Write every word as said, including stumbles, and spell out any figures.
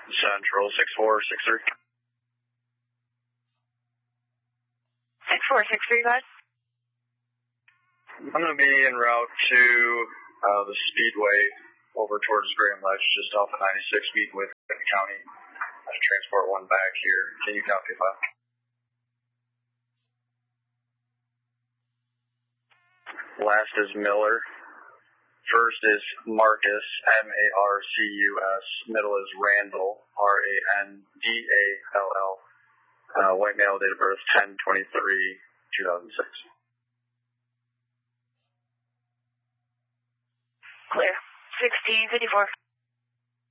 Central, six four six three. six four six three, bud. I'm going to be en route to uh, the Speedway over towards Graham Ledge, just off of ninety-six, meeting with the county. I transport one back here. Can you copy five? Last is Miller. First is Marcus, M A R C U S. Middle is Randall, R A N D A L L. Uh, white male, date of birth ten twenty-three two thousand six. Clear. sixteen fifty-four.